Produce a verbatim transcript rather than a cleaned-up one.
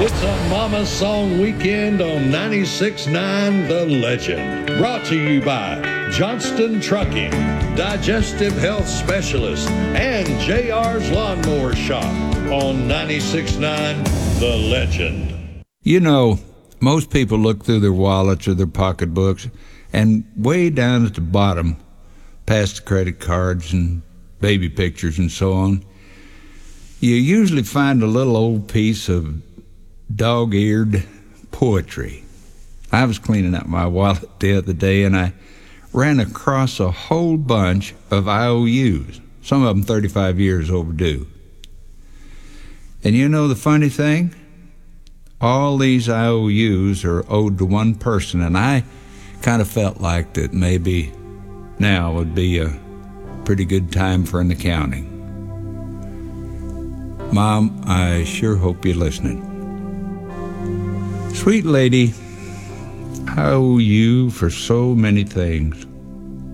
It's a Mama Song Weekend on ninety-six point nine The Legend. Brought to you by Johnston Trucking, Digestive Health Specialist, and J R's Lawnmower Shop on ninety-six point nine The Legend. You know, most people look through their wallets or their pocketbooks, and way down at the bottom, past the credit cards and baby pictures and so on, you usually find a little old piece of dog-eared poetry. I was cleaning out my wallet the other day, and I ran across a whole bunch of I O Us, some of them thirty-five years overdue. And you know the funny thing? All these I O Us are owed to one person, and I kind of felt like that maybe now would be a pretty good time for an accounting. Mom, I sure hope you're listening. Sweet lady, I owe you for so many things.